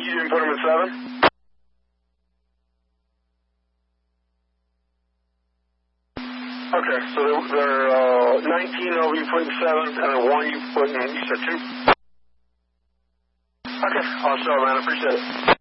You didn't put them in 7? Okay, so they're 19 of you put in 7, and then 1 you put in, you said 2? Okay, awesome, man. I appreciate it.